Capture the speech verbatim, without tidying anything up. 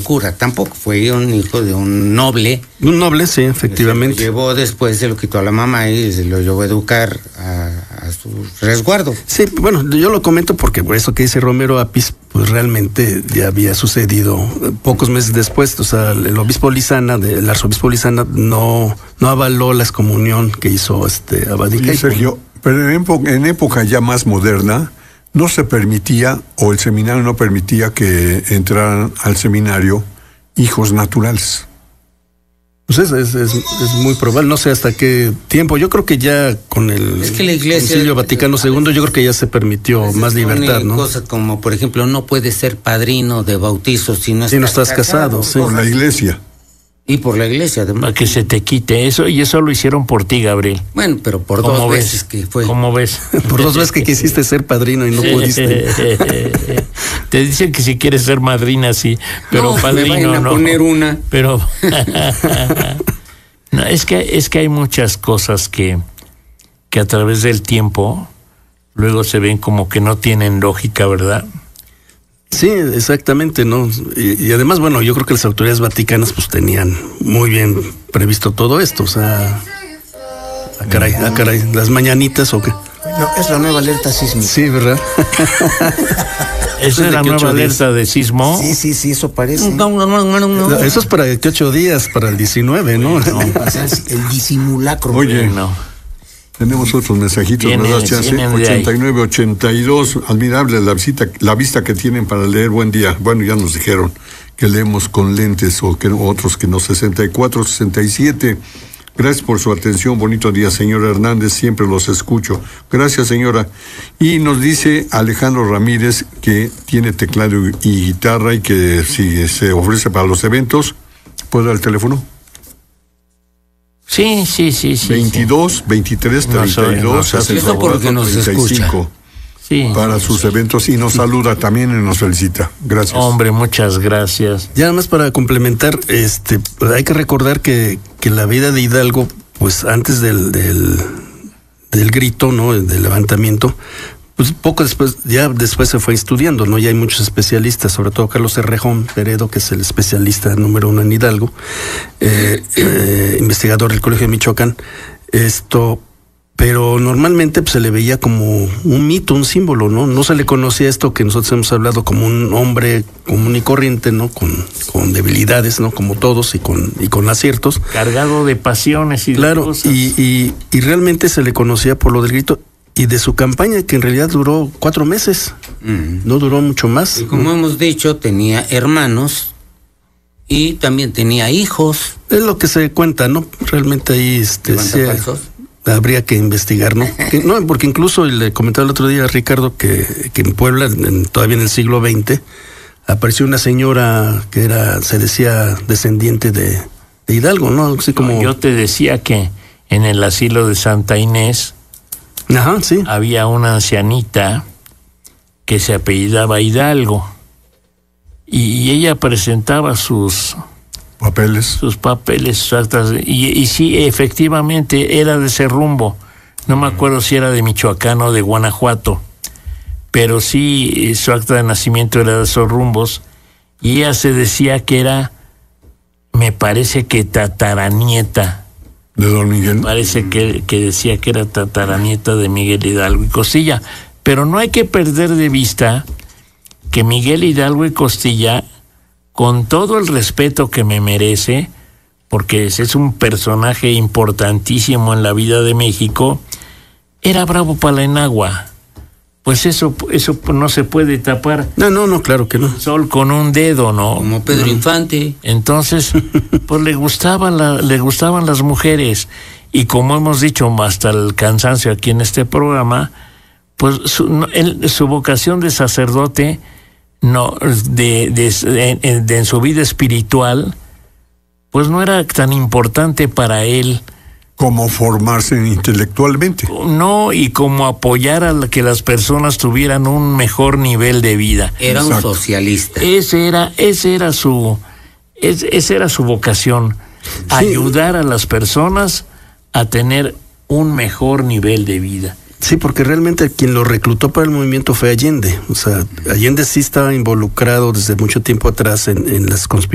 cura, tampoco fue un hijo de un noble. Un noble, sí, efectivamente. Se lo llevó después, se lo quitó a la mamá y se lo llevó a educar a, a su resguardo. Sí, bueno, yo lo comento porque por eso que dice Romero Apis, pues realmente ya había sucedido pocos meses después. O sea, el obispo Lizana, el arzobispo Lizana, no, no avaló la excomunión que hizo este Abadía. Sí, Sergio, pero en época, en época ya más moderna, no se permitía, o el seminario no permitía que entraran al seminario hijos naturales. Pues es, es, es, es muy probable, no sé hasta qué tiempo. Yo creo que ya con el es que la Iglesia, Concilio Vaticano segundo, yo creo que ya se permitió más libertad, ¿no? Cosas como, por ejemplo, no puedes ser padrino de bautizo si no, si estás, no estás casado. casado sí. Por la Iglesia. Y por la Iglesia, además. Para que se te quite eso, y eso lo hicieron por ti, Gabriel. Bueno, pero por dos ves? veces que fue. ¿Cómo ves? Por dos veces que quisiste ser padrino y no pudiste. Te dicen que si quieres ser madrina, sí, pero no, padrino me vayan a no. poner una. Pero no, es que es que hay muchas cosas que que a través del tiempo luego se ven como que no tienen lógica, ¿verdad? Sí, exactamente, ¿no? Y, y además, bueno, yo creo que las autoridades vaticanas pues tenían muy bien previsto todo esto, o sea, ah, caray, ah, caray, las mañanitas o qué. No, es la nueva alerta sísmica. Sí, ¿verdad? ¿Esa es la nueva alerta de sismo? Sí, sí, sí, eso parece. No, no, no, no, no. Eso es para veintiocho días, para el diecinueve, ¿no? No, el disimulacro. Oye, no. Tenemos otros mensajitos, Vienen, ¿verdad, Chance? ochenta y nueve, ochenta y dos, admirable la visita, la vista que tienen para leer. Buen día. Bueno, ya nos dijeron que leemos con lentes o que otros que no. Sesenta y cuatro, sesenta y siete. Gracias por su atención. Bonito día, señor Hernández. Siempre los escucho. Gracias, señora. Y nos dice Alejandro Ramírez que tiene teclado y guitarra y que si se ofrece para los eventos, ¿puede dar el teléfono? Sí, sí, sí, sí. veintidós, veintitrés, treinta y dos, sesenta y cuatro, treinta y cinco. Sí, para sus eventos y nos saluda también y nos felicita. Gracias. Hombre, muchas gracias. Ya nada más para complementar, este, hay que recordar que, que la vida de Hidalgo, pues antes del, del, del grito, ¿no? Del levantamiento, pues poco después, ya después se fue estudiando, ¿no? Ya hay muchos especialistas, sobre todo Carlos Cerrejón Peredo, que es el especialista número uno en Hidalgo, eh, eh, investigador del Colegio de Michoacán. Esto, pero normalmente pues, se le veía como un mito, un símbolo, ¿no? No se le conocía esto que nosotros hemos hablado como un hombre común y corriente, ¿no? Con, con debilidades, ¿no? Como todos y con, y con aciertos. Cargado de pasiones y claro, de cosas. Y, y, y realmente se le conocía por lo del grito y de su campaña, que en realidad duró cuatro meses. Mm. No duró mucho más. Y como mm. hemos dicho, tenía hermanos y también tenía hijos. Es lo que se cuenta, ¿no? Realmente ahí este, sí, habría que investigar, ¿no? Que, no, porque incluso le comentaba el otro día a Ricardo que, que en Puebla, en, todavía en el siglo veinte, apareció una señora que era, se decía, descendiente de, de Hidalgo, ¿no? Así como... No, yo te decía que en el asilo de Santa Inés, ajá, sí, había una ancianita que se apellidaba Hidalgo y ella presentaba sus papeles, sus papeles, sus actas, y, y sí, efectivamente era de ese rumbo. No me acuerdo si era de Michoacán o de Guanajuato, pero sí su acta de nacimiento era de esos rumbos y ella se decía que era, me parece que tataranieta de don Miguel. Parece que, que decía que era tataranieta de Miguel Hidalgo y Costilla. Pero no hay que perder de vista que Miguel Hidalgo y Costilla, con todo el respeto que me merece, porque es un personaje importantísimo en la vida de México, era bravo para la enagua. Pues eso, eso no se puede tapar. No, no, no, claro que no. Sol con un dedo, ¿no? Como Pedro no. Infante. Entonces, pues le gustaban, la, le gustaban las mujeres. Y como hemos dicho hasta el cansancio aquí en este programa, pues su, él, su vocación de sacerdote, no, de, de, de, de en su vida espiritual, pues no era tan importante para él. Como formarse intelectualmente. No, y como apoyar a la, que las personas tuvieran un mejor nivel de vida. Era un Exacto. socialista. Ese era, ese era su, ese, esa era su vocación, sí. Ayudar a las personas a tener un mejor nivel de vida. Sí, porque realmente quien lo reclutó para el movimiento fue Allende. O sea, Allende sí estaba involucrado desde mucho tiempo atrás en, en las conspiraciones